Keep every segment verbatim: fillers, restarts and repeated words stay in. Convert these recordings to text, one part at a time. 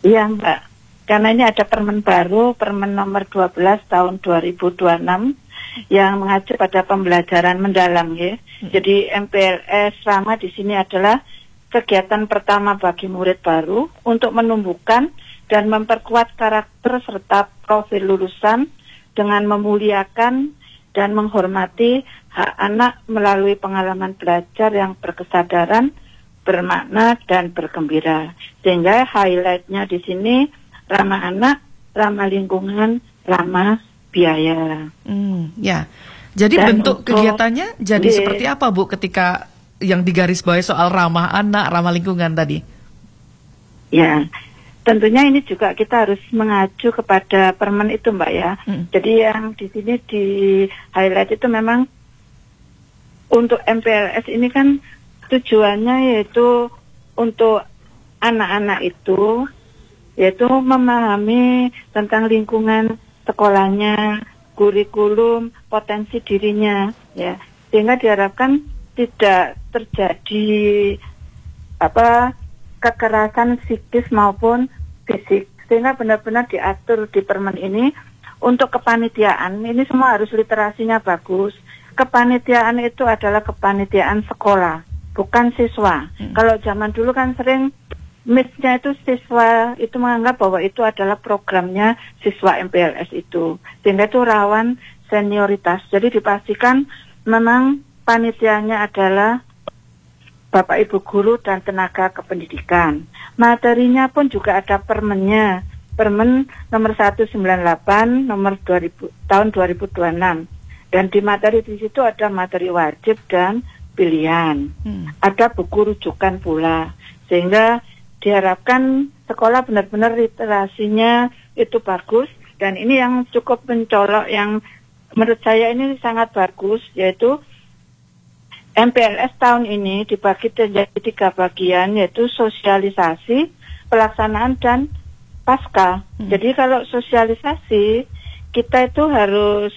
Iya Mbak, karena ini ada permen baru, permen nomor dua belas tahun dua ribu dua puluh enam yang mengacu pada pembelajaran mendalam ya. Hmm. Jadi M P L S Rama di sini adalah kegiatan pertama bagi murid baru untuk menumbuhkan dan memperkuat karakter serta profil lulusan dengan memuliakan dan menghormati hak anak melalui pengalaman belajar yang berkesadaran, bermakna dan bergembira. Sehingga highlightnya di sini ramah anak, ramah lingkungan, ramah biaya. Hmm, ya. Jadi Dan bentuk untuk, kegiatannya jadi di, seperti apa Bu ketika yang digarisbawahi soal ramah anak, ramah lingkungan tadi? Ya, tentunya ini juga kita harus mengacu kepada permen itu Mbak ya. Hmm. Jadi yang di sini di highlight itu memang untuk M P L S ini kan tujuannya yaitu untuk anak-anak itu yaitu memahami tentang lingkungan sekolahnya, kurikulum, potensi dirinya, ya, sehingga diharapkan tidak terjadi apa kekerasan psikis maupun fisik, sehingga benar-benar diatur di permen ini. Untuk kepanitiaan ini semua harus literasinya bagus. Kepanitiaan itu adalah kepanitiaan sekolah, bukan siswa. Hmm. Kalau zaman dulu kan sering miss-nya itu siswa itu menganggap bahwa itu adalah programnya siswa M P L S itu, sehingga itu rawan senioritas. Jadi dipastikan memang panitianya adalah Bapak Ibu guru dan tenaga kependidikan. Materinya pun juga ada permennya, permen nomor seratus sembilan puluh delapan nomor dua ribu tahun dua ribu dua puluh enam. Dan di materi di situ ada materi wajib dan pilihan. Hmm. Ada buku rujukan pula, sehingga diharapkan sekolah benar-benar literasinya itu bagus. Dan ini yang cukup mencolok, yang menurut saya ini sangat bagus, yaitu M P L S tahun ini dibagi menjadi tiga bagian, yaitu sosialisasi, pelaksanaan, dan pasca. Hmm. Jadi kalau sosialisasi, kita itu harus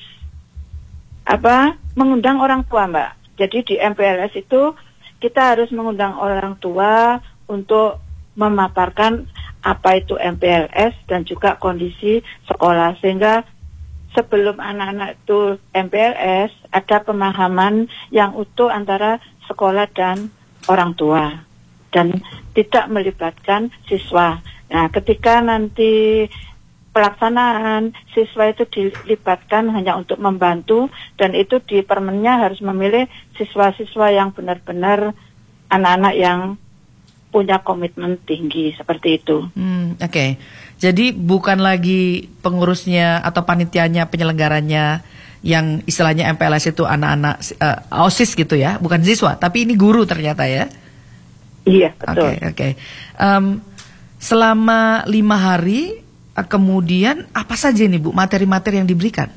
apa mengundang orang tua Mbak. Jadi di M P L S itu kita harus mengundang orang tua untuk memaparkan apa itu M P L S dan juga kondisi sekolah, sehingga sebelum anak-anak itu M P L S ada pemahaman yang utuh antara sekolah dan orang tua dan tidak melibatkan siswa. Nah, ketika nanti pelaksanaan, siswa itu dilibatkan hanya untuk membantu, dan itu di permennya harus memilih siswa-siswa yang benar-benar anak-anak yang punya komitmen tinggi, seperti itu. Hmm, Oke, okay. Jadi bukan lagi pengurusnya atau panitianya, penyelenggaranya yang istilahnya M P L S itu anak-anak uh, OSIS gitu ya, bukan siswa, tapi ini guru ternyata ya? Iya, betul. Oke, okay, oke. Okay. Um, selama lima hari, uh, kemudian apa saja nih Bu materi-materi yang diberikan?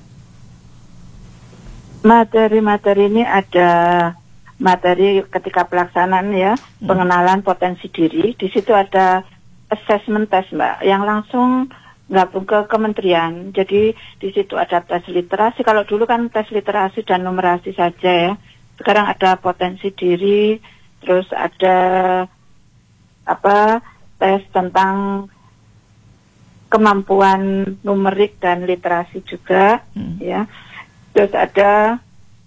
Materi-materi ini ada materi ketika pelaksanaan ya, hmm. pengenalan potensi diri. Di situ ada assessment test Mbak, yang langsung gabung ke kementerian. Jadi di situ ada tes literasi. Kalau dulu kan tes literasi dan numerasi saja ya. Sekarang ada potensi diri, terus ada apa tes tentang kemampuan numerik dan literasi juga, hmm. ya. Terus ada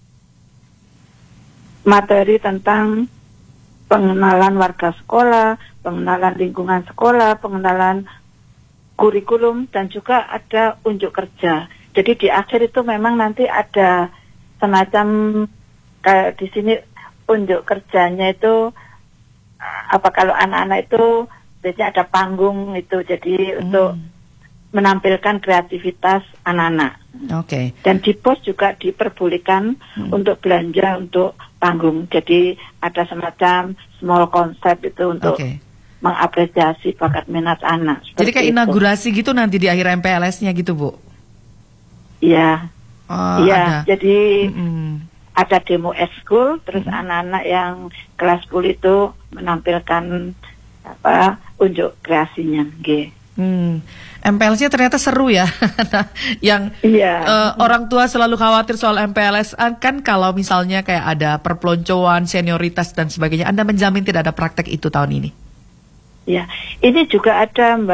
materi tentang pengenalan warga sekolah, pengenalan lingkungan sekolah, pengenalan kurikulum, dan juga ada unjuk kerja. Jadi di akhir itu memang nanti ada semacam kayak di sini unjuk kerjanya itu apa kalau anak-anak itu biasanya ada panggung itu, jadi hmm. untuk menampilkan kreativitas anak-anak. Oke. Okay. Dan di pos juga diperbolehkan hmm. untuk belanja untuk panggung. Jadi ada semacam small concept itu untuk okay. mengapresiasi bakat minat anak. Jadi kayak itu. Inaugurasi gitu nanti di akhir M P L S-nya gitu Bu? Iya. Oh, iya. Jadi mm-hmm. ada demo eskul, terus mm-hmm. anak-anak yang kelas sepuluh itu menampilkan apa unjuk kreasinya. G. Hmm. M P L S-nya ternyata seru ya. Yang iya. uh, orang tua selalu khawatir soal M P L S kan kalau misalnya kayak ada perpeloncoan, senioritas dan sebagainya. Anda menjamin tidak ada praktek itu tahun ini? Ya, ini juga ada Mbak.